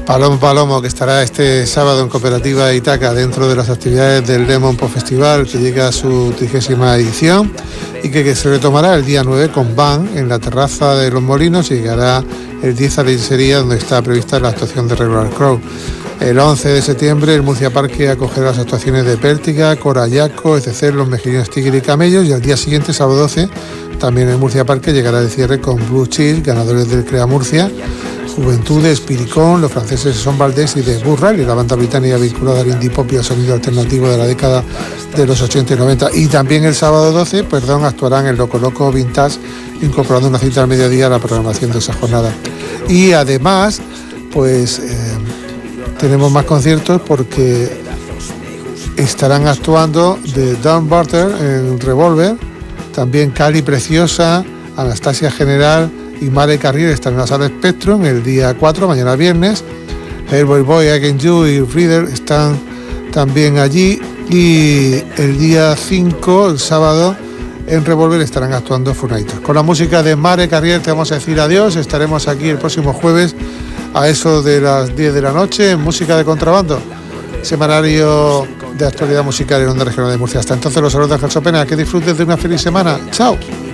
Palomo Palomo, que estará este sábado en Cooperativa Itaca dentro de las actividades del Lemon Pop Festival, que llega a su 30ª edición y que se retomará el día 9 con Van en la terraza de Los Molinos y llegará el 10 a la Insería, donde está prevista la actuación de Regular Crow. El 11 de septiembre el Murcia Parque acogerá las actuaciones de Pértiga, Corayaco, ECC, Los Mejillones Tigre y Camellos, y al día siguiente, sábado 12, también el Murcia Parque llegará de cierre con Blue Cheese, ganadores del Crea Murcia, Juventudes, Piricón, los franceses Son Valdés y The Burr Rally, la banda británica vinculada al indie pop y al sonido alternativo de la década de los 80 y 90. Y también el sábado 12, actuarán el Loco Loco Vintage, incorporando una cita al mediodía a la programación de esa jornada. Y además, pues tenemos más conciertos porque estarán actuando de Don Barter en Revolver, también Cali Preciosa, Anastasia General y Mare Carrier están en la sala Spectrum el día 4, mañana viernes. Airboy Boy, Again You y Reader están también allí, y el día 5, el sábado, en Revolver estarán actuando Funitos. Con la música de Mare Carrier te vamos a decir adiós. Estaremos aquí el próximo jueves a eso de las 10 de la noche en Música de Contrabando, semanario de actualidad musical en Onda Regional de Murcia. Hasta entonces los saludos de Ángel Sopena, que disfrutes de una feliz semana. Chao.